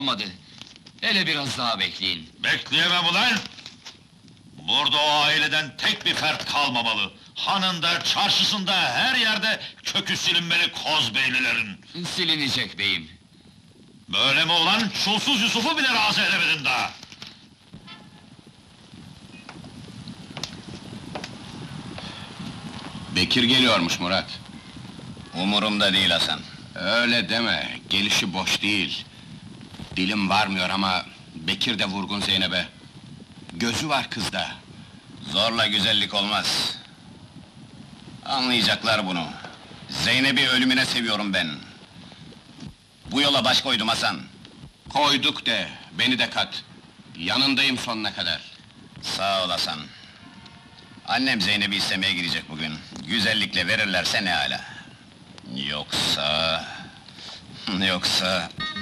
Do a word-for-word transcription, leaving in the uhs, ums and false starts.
olmadı. Hele biraz daha bekleyin. Bekleyemem ulan! Burada o aileden tek bir fert kalmamalı. Hanında, çarşısında, her yerde kökü silinmeli Kozbeylilerin. Silinecek beyim. Böyle mi ulan? Çulsuz Yusuf'u bile razı edemedin daha! Bekir geliyormuş Murat. Umurumda değil Hasan. Öyle deme, gelişi boş değil. Dilim varmıyor ama Bekir de vurgun Zeynep'e. Gözü var kızda. Zorla güzellik olmaz. Anlayacaklar bunu. Zeynep'i ölümüne seviyorum ben. Bu yola baş koydum Hasan. Koyduk de, beni de kat. Yanındayım sonuna kadar. Sağ ol Hasan. Annem Zeynep'i istemeye gidecek bugün. Güzellikle verirlerse ne âlâ. Yoksa... Yoksa...